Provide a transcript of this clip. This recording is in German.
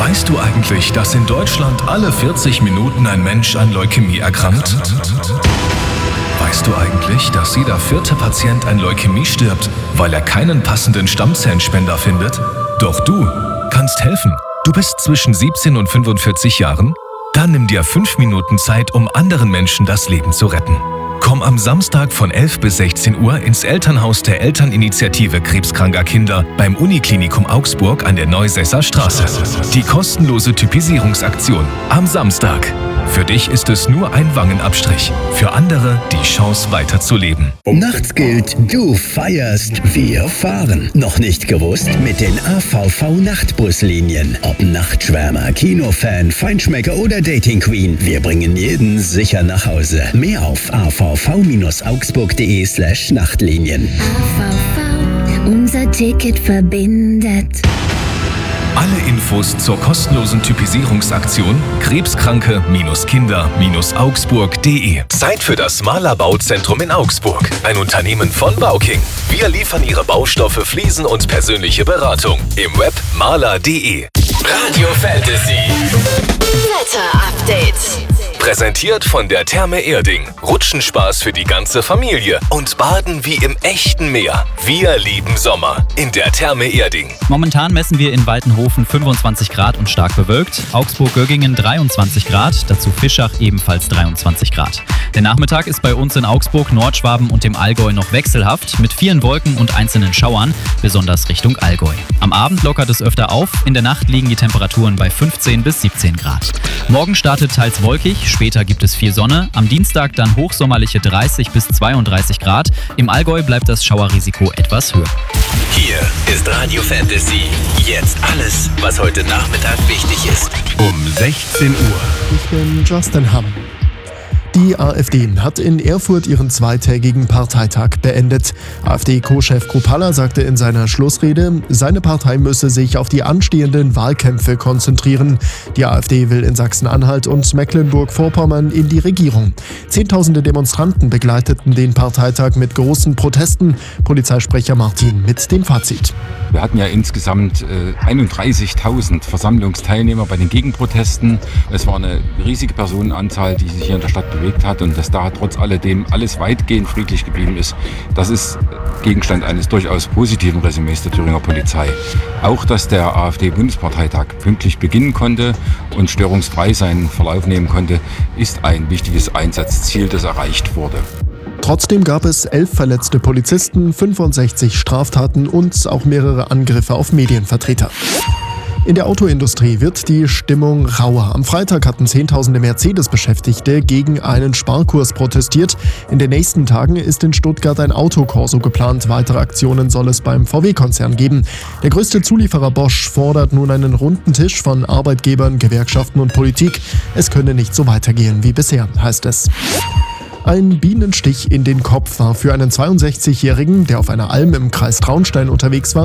Weißt du eigentlich, dass in Deutschland alle 40 Minuten ein Mensch an Leukämie erkrankt? Weißt du eigentlich, dass jeder 4. Patient an Leukämie stirbt, weil er keinen passenden Stammzellenspender findet? Doch du kannst helfen. Du bist zwischen 17 und 45 Jahren? Dann nimm dir 5 Minuten Zeit, um anderen Menschen das Leben zu retten. Komm am Samstag von 11 bis 16 Uhr ins Elternhaus der Elterninitiative krebskranker Kinder beim Uniklinikum Augsburg an der Neusesser Straße. Die kostenlose Typisierungsaktion am Samstag. Für dich ist es nur ein Wangenabstrich, für andere die Chance weiterzuleben. Nachts gilt, du feierst, wir fahren. Noch nicht gewusst? Mit den AVV-Nachtbuslinien. Ob Nachtschwärmer, Kinofan, Feinschmecker oder Dating Queen, wir bringen jeden sicher nach Hause. Mehr auf avv-augsburg.de/Nachtlinien. AVV, unser Ticket verbindet. Alle Infos zur kostenlosen Typisierungsaktion krebskranke-kinder-augsburg.de. Zeit für das Mahler Bauzentrum in Augsburg. Ein Unternehmen von Bauking. Wir liefern Ihre Baustoffe, Fliesen und persönliche Beratung. Im Web mahler.de. Radio Fantasy. Wetter-Update. Präsentiert von der Therme Erding. Rutschenspaß für die ganze Familie und Baden wie im echten Meer. Wir lieben Sommer in der Therme Erding. Momentan messen wir in Waltenhofen 25 Grad und stark bewölkt, Augsburg-Göggingen 23 Grad, dazu Fischach ebenfalls 23 Grad. Der Nachmittag ist bei uns in Augsburg, Nordschwaben und dem Allgäu noch wechselhaft mit vielen Wolken und einzelnen Schauern, besonders Richtung Allgäu. Am Abend lockert es öfter auf, in der Nacht liegen die Temperaturen bei 15 bis 17 Grad. Morgen startet teils wolkig, später gibt es viel Sonne, am Dienstag dann hochsommerliche 30 bis 32 Grad. Im Allgäu bleibt das Schauerrisiko etwas höher. Hier ist Radio Fantasy. Jetzt alles, was heute Nachmittag wichtig ist. Um 16 Uhr. Ich bin Justin Hamm. Die AfD hat in Erfurt ihren zweitägigen Parteitag beendet. AfD-Co-Chef Kruppalla sagte in seiner Schlussrede, seine Partei müsse sich auf die anstehenden Wahlkämpfe konzentrieren. Die AfD will in Sachsen-Anhalt und Mecklenburg-Vorpommern in die Regierung. Zehntausende Demonstranten begleiteten den Parteitag mit großen Protesten. Polizeisprecher Martin mit dem Fazit. Wir hatten ja insgesamt 31.000 Versammlungsteilnehmer bei den Gegenprotesten. Es war eine riesige Personenanzahl, die sich hier in der Stadt bewegt hat, und dass da trotz alledem alles weitgehend friedlich geblieben ist, das ist Gegenstand eines durchaus positiven Resümees der Thüringer Polizei. Auch, dass der AfD-Bundesparteitag pünktlich beginnen konnte und störungsfrei seinen Verlauf nehmen konnte, ist ein wichtiges Einsatzziel, das erreicht wurde. Trotzdem gab es 11 verletzte Polizisten, 65 Straftaten und auch mehrere Angriffe auf Medienvertreter. In der Autoindustrie wird die Stimmung rauer. Am Freitag hatten Zehntausende Mercedes-Beschäftigte gegen einen Sparkurs protestiert. In den nächsten Tagen ist in Stuttgart ein Autokorso geplant. Weitere Aktionen soll es beim VW-Konzern geben. Der größte Zulieferer Bosch fordert nun einen runden Tisch von Arbeitgebern, Gewerkschaften und Politik. Es könne nicht so weitergehen wie bisher, heißt es. Ein Bienenstich in den Kopf war für einen 62-Jährigen, der auf einer Alm im Kreis Traunstein unterwegs war,